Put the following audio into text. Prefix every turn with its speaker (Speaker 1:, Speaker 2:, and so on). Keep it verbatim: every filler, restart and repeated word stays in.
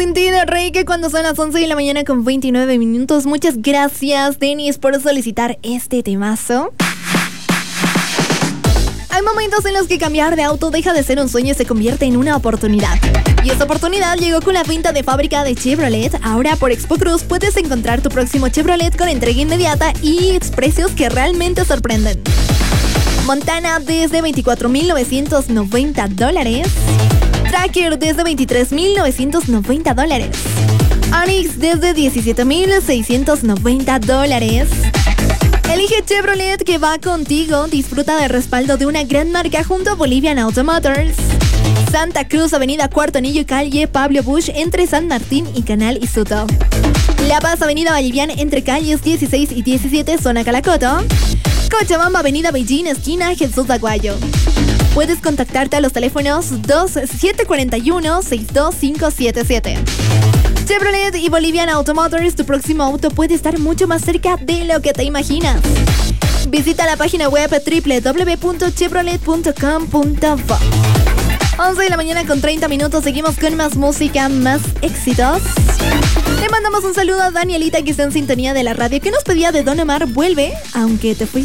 Speaker 1: Sin ti de Rey, que cuando son las once de la mañana con veintinueve minutos. Muchas gracias, Denis, por solicitar este temazo. Hay momentos en los que cambiar de auto deja de ser un sueño y se convierte en una oportunidad. Y esta oportunidad llegó con la venta de fábrica de Chevrolet. Ahora por Expo Cruz puedes encontrar tu próximo Chevrolet con entrega inmediata y precios que realmente sorprenden. Montana desde veinticuatro mil novecientos noventa dólares. Tracker desde veintitrés mil novecientos noventa dólares. Onix desde diecisiete mil seiscientos noventa dólares. Elige Chevrolet, que va contigo. Disfruta del respaldo de una gran marca junto a Bolivian Auto Motors. Santa Cruz, Avenida Cuarto Anillo y calle Pablo Bush entre San Martín y Canal y Soto. La Paz, Avenida Vallivian entre calles dieciséis y diecisiete, zona Calacoto. Cochabamba, Avenida Beijing, esquina Jesús Aguayo. Puedes contactarte a los teléfonos dos siete cuatro uno, seis dos cinco siete siete. Chevrolet y Bolivian Auto Motors, tu próximo auto puede estar mucho más cerca de lo que te imaginas. Visita la página web doble u doble u doble u punto chevrolet punto com punto bo. once de la mañana con treinta minutos, seguimos con más música, más éxitos. Le mandamos un saludo a Danielita, que está en sintonía de la radio, que nos pedía de Don Omar, Vuelve, aunque te fuiste.